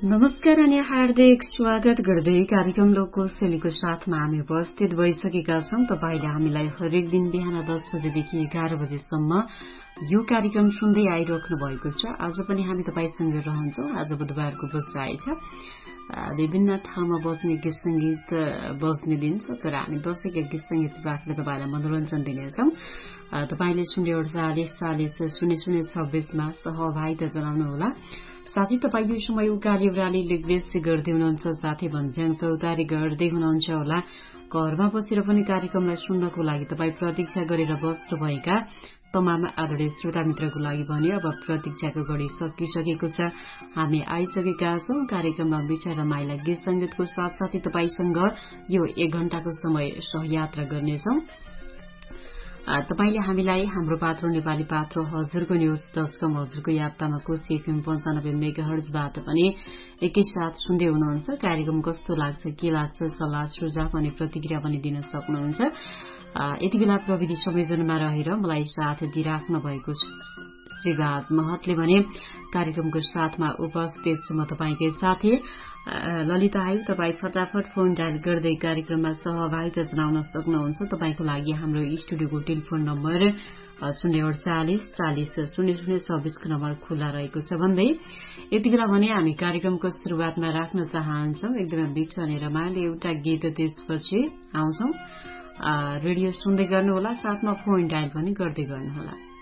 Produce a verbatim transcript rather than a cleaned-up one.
नमस्कार अनि हार्दिक स्वागत गर्दै कार्यक्रम लोकशैलीको साथमा हामी उपस्थित भइसकेका छौं। तपाईले हामीलाई हरेक दिन बिहान दस बजेदेखि एघार बजेसम्म यो कार्यक्रम सुन्दै आइराख्नु भएको छ। आज पनि हामी तपाईसँग रहन्छौं। आज बुधबारको बसाइ छ। विभिन्न ठाउँमा बज्ने गीत संगीत बज्ने दिन छ, तर हामी दशैंका गीत संगीत राखेर तपाईलाई मनोरञ्जन दिनेछौं। तपाईले शून्य अडचालिस चालिस शून्य शून्य छब्बीसमा सहभागिता जनाउनुहोला। साथै तपाई यो समय उकाली उराली लेखबेसी गर्दै हुनुहुन्छ, साथै भन्ज्याङ चौतारी गर्दै हुनुहुन्छ होला। घरमा बसेर पनि कार्यक्रमलाई सुन्नको लागि तपाई प्रतीक्षा गरेर बस्नुभएका तमाम आदरणीय श्रोता मित्रको लागि भने अब प्रतीक्षाको घडी सकिसकेको छ। हामी आइसकेका छौं कार्यक्रममा विचार रमाइला गीत संगीतको साथसाथै तपाईसँग यो एक घण्टाको समय सहयात्रा गर्नेछौं। तपाईले हामीलाई हाम्रो पात्रो नेपाली पात्रो हजुरको न्यूज डट कम हजुरको यात्रामा कोशी एफएम पञ्चानब्बे मेगाहर्जबाट पनि एकैसाथ सुन्दै हुनुहुन्छ। कार्यक्रम कस्तो लाग्छ, के लाग्छ, सल्लाह सुझाव अनि प्रतिक्रिया पनि दिन सक्नुहुन्छ। यति बेला प्रविधि संयोजनमा रहेर मलाई साथ दिइराख्नु भएको छ श्रीराज महतले भने कार्यक्रमको साथमा उपस्थित छु म तपाईकै साथै ललिता आयु। तपाई फटाफट फोन डायल गर्दै कार्यक्रममा सहभागिता जनाउन सक्नुहुन्छ। तपाईको लागि हाम्रो स्टुडियोको टेलिफोन नम्बर शून्य अडचालिस चालिस शून्य शून्य छब्बीसको नम्बर खुल्ला रहेको छ भन्दै यति बेला भने हामी कार्यक्रमको शुरूआतमा राख्न चाहन्छौं एकदमै बिच अनि रमाइलो एउटा गीत। त्यसपछि आउँछौं। रेडियो सुन्दै गर्नुहोला, साथमा फोन डायल पनि गर्दै गर्नुहोला।